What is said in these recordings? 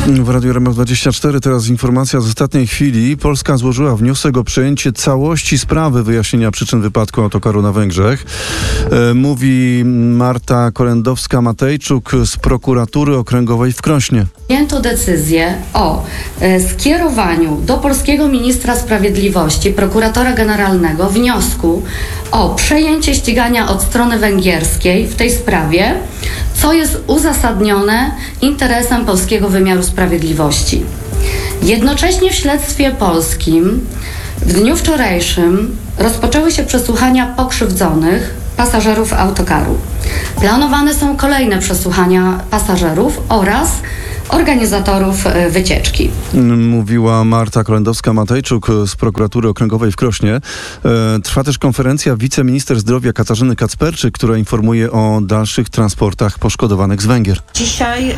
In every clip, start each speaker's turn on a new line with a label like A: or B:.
A: W Radiu RMF24 teraz informacja z ostatniej chwili. Polska złożyła wniosek o przejęcie całości sprawy wyjaśnienia przyczyn wypadku autokaru na Węgrzech. Mówi Marta Kolendowska-Matejczuk z Prokuratury Okręgowej w Krośnie.
B: Podjęto decyzję o skierowaniu do polskiego ministra sprawiedliwości, prokuratora generalnego, wniosku o przejęcie ścigania od strony węgierskiej w tej sprawie, co jest uzasadnione interesem polskiego wymiaru sprawiedliwości. Jednocześnie w śledztwie polskim w dniu wczorajszym rozpoczęły się przesłuchania pokrzywdzonych pasażerów autokaru. Planowane są kolejne przesłuchania pasażerów oraz organizatorów wycieczki.
A: Mówiła Marta Kolendowska-Matejczuk z Prokuratury Okręgowej w Krośnie. Trwa też konferencja wiceminister zdrowia Katarzyny Kacperczyk, która informuje o dalszych transportach poszkodowanych z Węgier.
C: Dzisiaj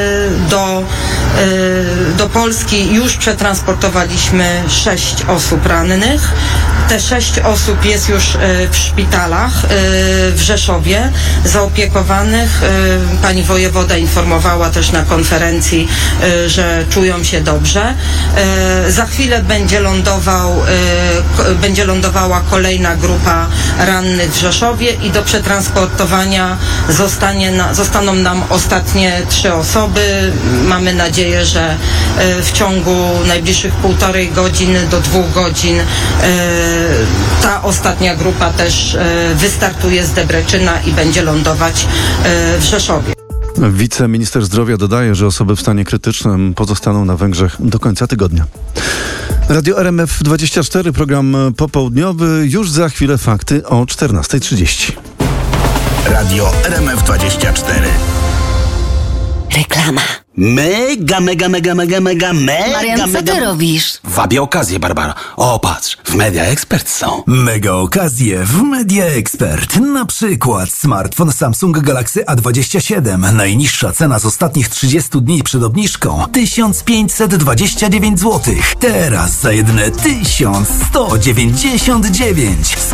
C: do Polski już przetransportowaliśmy 6 osób rannych. Te 6 osób jest już w szpitalach w Rzeszowie zaopiekowanych. Pani wojewoda informowała też na konferencji, że czują się dobrze. Za chwilę będzie lądowała kolejna grupa rannych w Rzeszowie i do przetransportowania zostaną nam ostatnie 3 osoby. Mamy nadzieję, że w ciągu najbliższych 1,5 godziny do 2 godzin ta ostatnia grupa też wystartuje z Debreczyna i będzie lądować w Rzeszowie.
A: Wiceminister zdrowia dodaje, że osoby w stanie krytycznym pozostaną na Węgrzech do końca tygodnia. Radio RMF24, program popołudniowy. Już za chwilę fakty o 14:30.
D: Radio RMF24.
E: Reklama.
D: Mega.
E: Marian, co ty robisz?
D: Wabię okazję, Barbara. O, patrz, w Media Expert są.
F: Mega okazje w Media Expert. Na przykład smartfon Samsung Galaxy A27. Najniższa cena z ostatnich 30 dni przed obniżką 1529 zł. Teraz za jedyne 1199.